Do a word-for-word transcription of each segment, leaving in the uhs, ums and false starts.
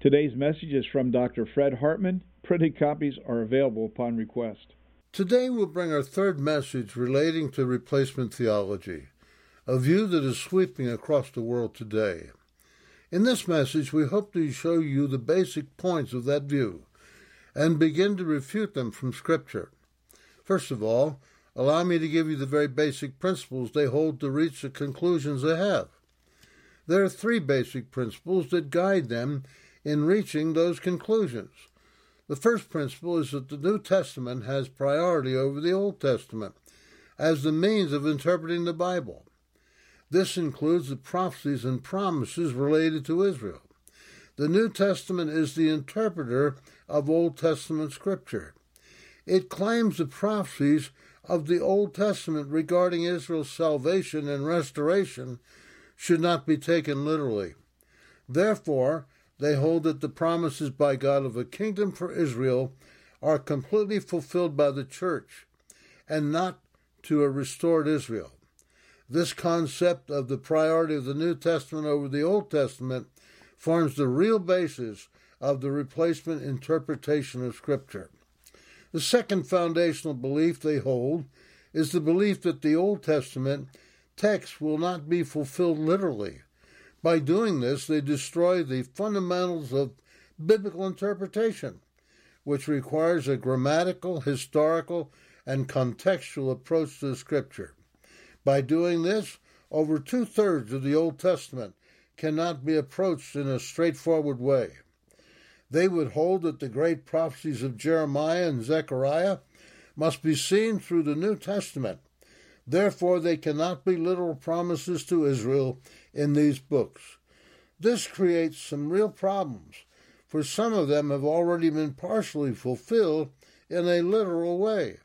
Today's message is from Doctor Fred Hartman. Printed copies are available upon request. Today we'll bring our third message relating to replacement theology, a view that is sweeping across the world today. In this message, we hope to show you the basic points of that view and begin to refute them from Scripture. First of all, allow me to give you the very basic principles they hold to reach the conclusions they have. There are three basic principles that guide them in reaching those conclusions. The first principle is that the New Testament has priority over the Old Testament as the means of interpreting the Bible. This includes the prophecies and promises related to Israel. The New Testament is the interpreter of Old Testament Scripture. It claims the prophecies of the Old Testament regarding Israel's salvation and restoration should not be taken literally. Therefore, they hold that the promises by God of a kingdom for Israel are completely fulfilled by the church and not to a restored Israel. This concept of the priority of the New Testament over the Old Testament forms the real basis of the replacement interpretation of Scripture. The second foundational belief they hold is the belief that the Old Testament text will not be fulfilled literally. By doing this, they destroy the fundamentals of biblical interpretation, which requires a grammatical, historical, and contextual approach to the Scripture. By doing this, over two-thirds of the Old Testament cannot be approached in a straightforward way. They would hold that the great prophecies of Jeremiah and Zechariah must be seen through the New Testament. Therefore, they cannot be literal promises to Israel in these books. This creates some real problems, for some of them have already been partially fulfilled in a literal way.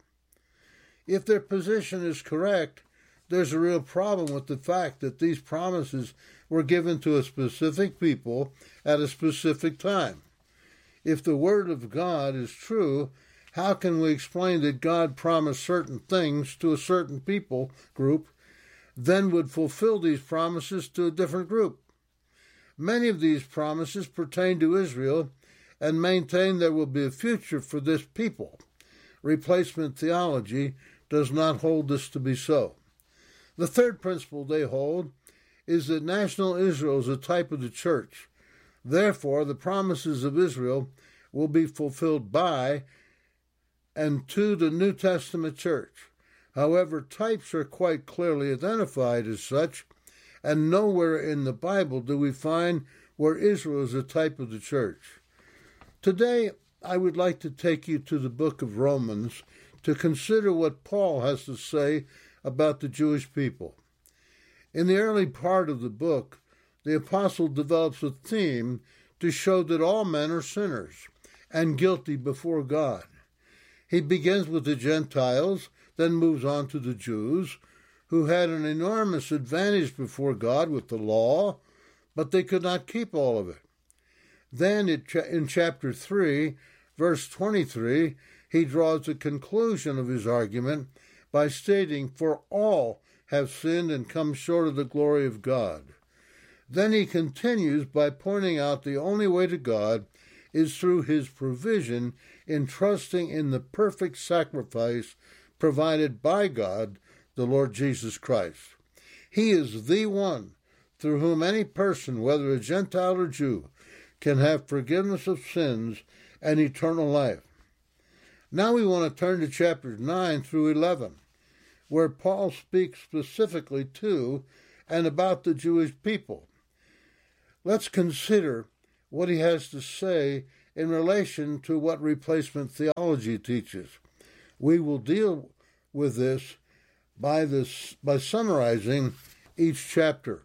If their position is correct, there's a real problem with the fact that these promises were given to a specific people at a specific time. If the Word of God is true, how can we explain that God promised certain things to a certain people group, then would fulfill these promises to a different group? Many of these promises pertain to Israel and maintain there will be a future for this people. Replacement theology does not hold this to be so. The third principle they hold is that national Israel is a type of the church. Therefore, the promises of Israel will be fulfilled by and to the New Testament church. However, types are quite clearly identified as such, and nowhere in the Bible do we find where Israel is a type of the church. Today, I would like to take you to the book of Romans to consider what Paul has to say about the Jewish people. In the early part of the book, the apostle develops a theme to show that all men are sinners and guilty before God. He begins with the Gentiles, then moves on to the Jews, who had an enormous advantage before God with the law, but they could not keep all of it. Then in chapter three, verse twenty-three, he draws the conclusion of his argument by stating, "For all have sinned and come short of the glory of God." Then he continues by pointing out the only way to God is through his provision in trusting in the perfect sacrifice provided by God, the Lord Jesus Christ. He is the one through whom any person, whether a Gentile or Jew, can have forgiveness of sins and eternal life. Now we want to turn to chapters nine through eleven, where Paul speaks specifically to and about the Jewish people. Let's consider what he has to say in relation to what replacement theology teaches. We will deal with this by this by summarizing each chapter.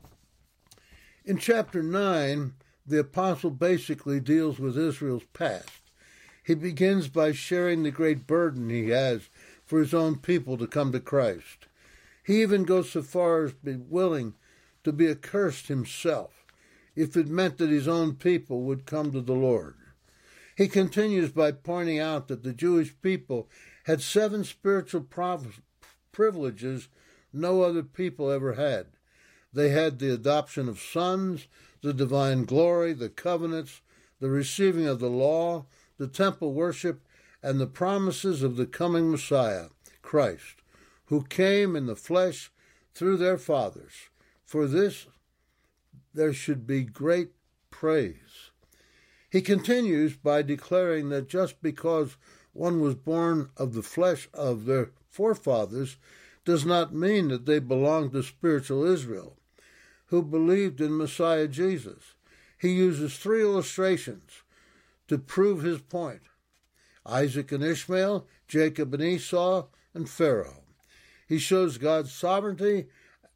In chapter nine, the apostle basically deals with Israel's past. He begins by sharing the great burden he has for his own people to come to Christ. He even goes so far as to be willing to be accursed himself if it meant that his own people would come to the Lord. He continues by pointing out that the Jewish people had seven spiritual privileges no other people ever had. They had the adoption of sons, the divine glory, the covenants, the receiving of the law, the temple worship, and the promises of the coming Messiah, Christ, who came in the flesh through their fathers. For this there should be great praise. He continues by declaring that just because one was born of the flesh of their forefathers does not mean that they belong to spiritual Israel, who believed in Messiah Jesus. He uses three illustrations to prove his point: Isaac and Ishmael, Jacob and Esau, and Pharaoh. He shows God's sovereignty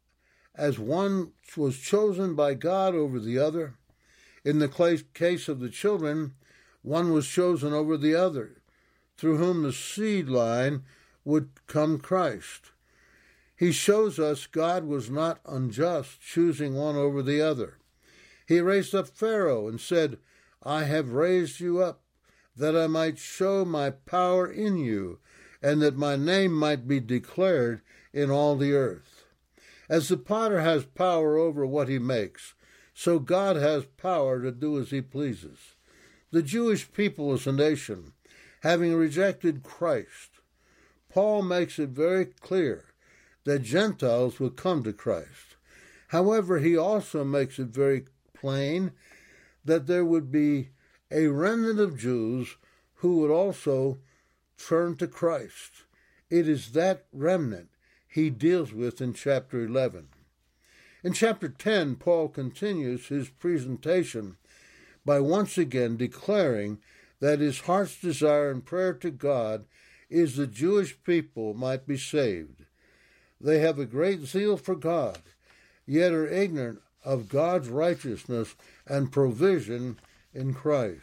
as one was chosen by God over the other. In the case of the children, one was chosen over the other, through whom the seed line would come Christ. He shows us God was not unjust, choosing one over the other. He raised up Pharaoh and said, I have raised you up, that I might show my power in you, and that my name might be declared in all the earth. As the potter has power over what he makes, so God has power to do as he pleases. The Jewish people as a nation, having rejected Christ, Paul makes it very clear that Gentiles will come to Christ. However, he also makes it very plain that there would be a remnant of Jews who would also turn to Christ. It is that remnant he deals with in chapter eleven. In chapter ten, Paul continues his presentation by once again declaring that his heart's desire and prayer to God is the Jewish people might be saved. They have a great zeal for God, yet are ignorant of God's righteousness and provision in Christ.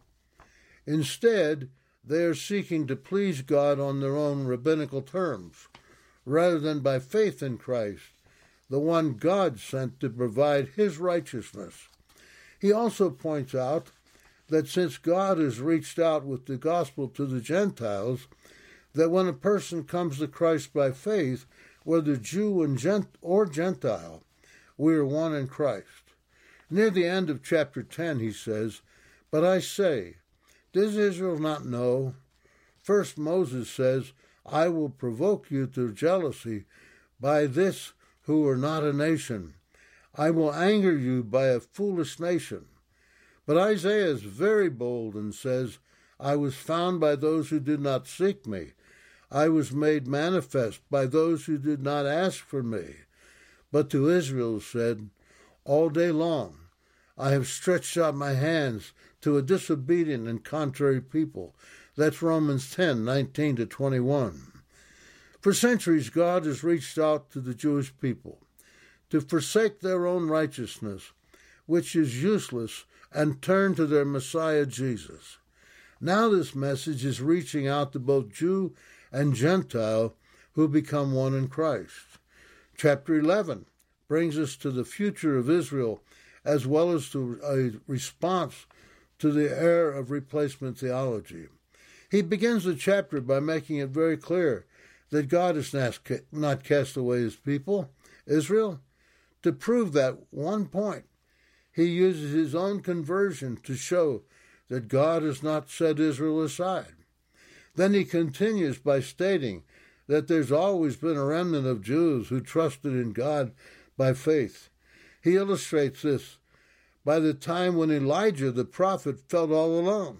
Instead, they are seeking to please God on their own rabbinical terms, rather than by faith in Christ, the one God sent to provide his righteousness. He also points out that since God has reached out with the gospel to the Gentiles, that when a person comes to Christ by faith, whether Jew and Gent- or Gentile, we are one in Christ. Near the end of chapter ten, he says, But I say, does Israel not know? First Moses says, I will provoke you to jealousy by this who are not a nation. I will anger you by a foolish nation. But Isaiah is very bold and says, I was found by those who did not seek me. I was made manifest by those who did not ask for me. But to Israel said, all day long I have stretched out my hands to a disobedient and contrary people. That's Romans ten, nineteen to twenty-one. For centuries, God has reached out to the Jewish people to forsake their own righteousness, which is useless, and turn to their Messiah Jesus. Now this message is reaching out to both Jew and Gentile who become one in Christ. Chapter eleven brings us to the future of Israel, as well as to a response to the error of replacement theology. He begins the chapter by making it very clear that God has not cast away his people, Israel. To prove that one point, he uses his own conversion to show that God has not set Israel aside. Then he continues by stating that there's always been a remnant of Jews who trusted in God by faith. He illustrates this by the time when Elijah the prophet felt all alone.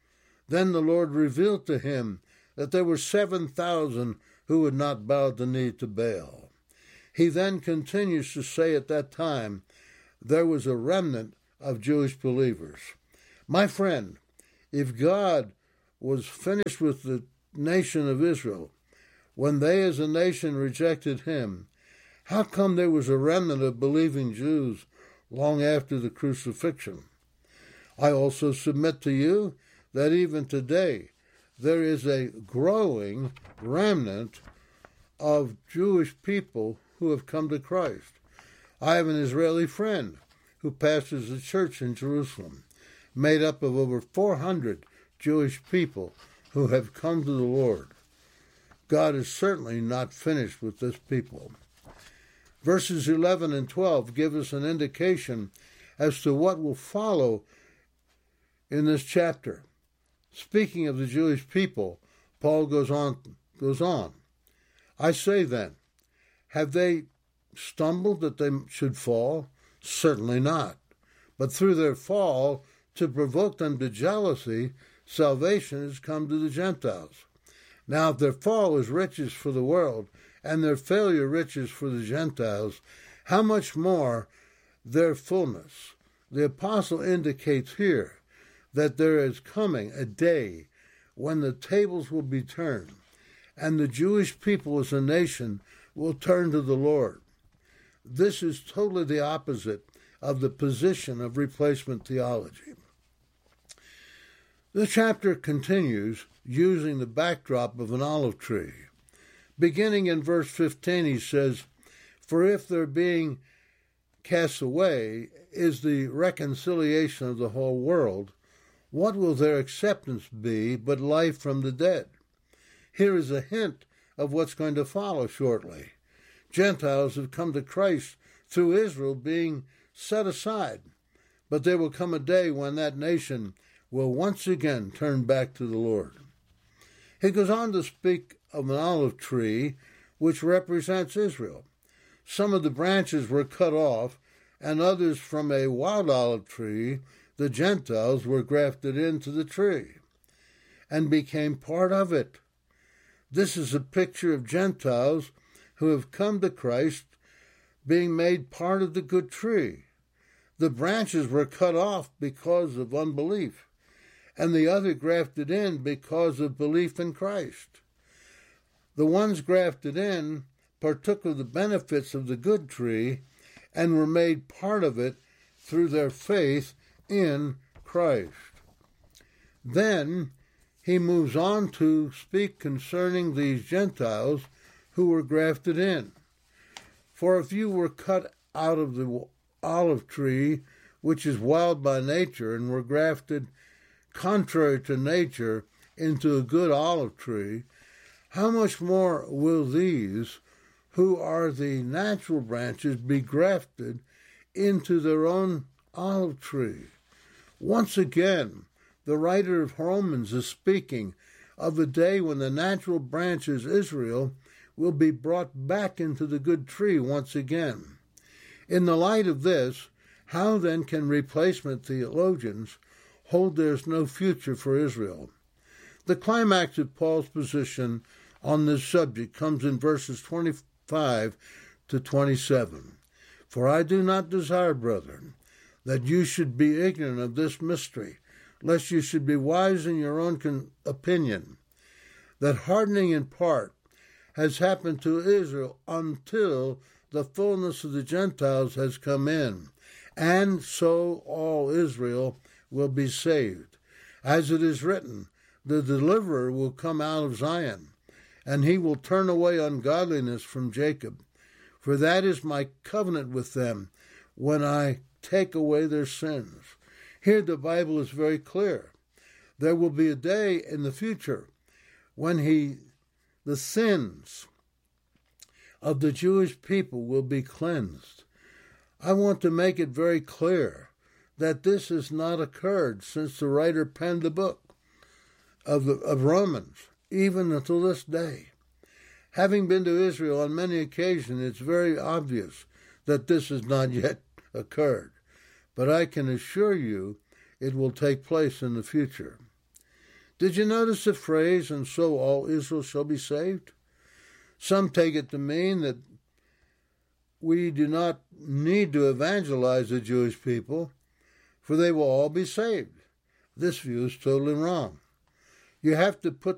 Then the Lord revealed to him that there were seven thousand who had not bowed the knee to Baal. He then continues to say at that time there was a remnant of Jewish believers. My friend, if God was finished with the nation of Israel when they as a nation rejected him, how come there was a remnant of believing Jews long after the crucifixion? I also submit to you that even today there is a growing remnant of Jewish people who have come to Christ. I have an Israeli friend who pastors a church in Jerusalem, made up of over four hundred Jewish people who have come to the Lord. God is certainly not finished with this people. Verses eleven and twelve give us an indication as to what will follow in this chapter. Speaking of the Jewish people, Paul goes on, goes on. I say then, have they stumbled that they should fall? Certainly not. But through their fall, to provoke them to jealousy, salvation has come to the Gentiles. Now, if their fall is riches for the world, and their failure riches for the Gentiles, how much more their fullness? The apostle indicates here that there is coming a day when the tables will be turned, and the Jewish people as a nation will turn to the Lord. This is totally the opposite of the position of replacement theology. The chapter continues using the backdrop of an olive tree. Beginning in verse fifteen, he says, "For if their being cast away is the reconciliation of the whole world, what will their acceptance be but life from the dead?" Here is a hint of what's going to follow shortly. Gentiles have come to Christ through Israel being set aside, but there will come a day when that nation will once again turn back to the Lord. He goes on to speak of an olive tree which represents Israel. Some of the branches were cut off, and others from a wild olive tree, the Gentiles, were grafted into the tree and became part of it. This is a picture of Gentiles who have come to Christ being made part of the good tree. The branches were cut off because of unbelief, and the other grafted in because of belief in Christ. The ones grafted in partook of the benefits of the good tree and were made part of it through their faith in Christ. Then he moves on to speak concerning these Gentiles who were grafted in. For if you were cut out of the olive tree, which is wild by nature, and were grafted contrary to nature into a good olive tree, how much more will these, who are the natural branches, be grafted into their own olive tree? Once again, the writer of Romans is speaking of the day when the natural branches, Israel, will be brought back into the good tree once again. In the light of this, how then can replacement theologians hold there's no future for Israel? The climax of Paul's position on this subject comes in verses twenty-five to twenty-seven. "For I do not desire, brethren, that you should be ignorant of this mystery, lest you should be wise in your own con- opinion, that hardening in part has happened to Israel until the fullness of the Gentiles has come in, and so all Israel will be saved. As it is written, the deliverer will come out of Zion, and he will turn away ungodliness from Jacob. For that is my covenant with them when I take away their sins." Here the Bible is very clear. There will be a day in the future when he, the sins of the Jewish people will be cleansed. I want to make it very clear that this has not occurred since the writer penned the book of, the, of Romans, even until this day. Having been to Israel on many occasions, it's very obvious that this has not yet occurred. But I can assure you it will take place in the future. Did you notice the phrase, "and so all Israel shall be saved"? Some take it to mean that we do not need to evangelize the Jewish people, for they will all be saved. This view is totally wrong. You have to put